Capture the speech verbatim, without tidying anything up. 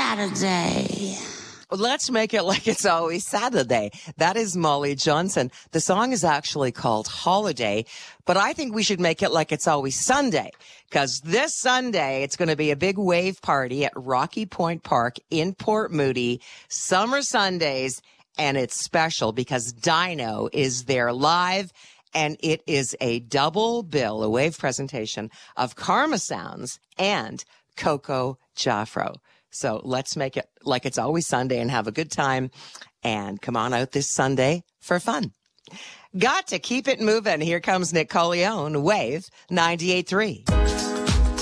Saturday. Let's make it like it's always Saturday. That is Molly Johnson. The song is actually called Holiday, but I think we should make it like it's always Sunday, because this Sunday it's going to be a big wave party at Rocky Point Park in Port Moody, Summer Sundays, and it's special because Dino is there live, and it is a double bill, a wave presentation of Karma Sounds and Coco Jaffro. So let's make it like it's always Sunday and have a good time, and come on out this Sunday for fun. Got to keep it moving. Here comes Nick Corleone, Wave ninety-eight point three.